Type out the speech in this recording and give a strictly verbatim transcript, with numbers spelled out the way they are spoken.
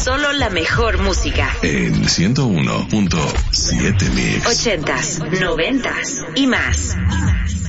Solo la mejor música. En ciento uno punto siete Mix. Ochentas, noventas y más.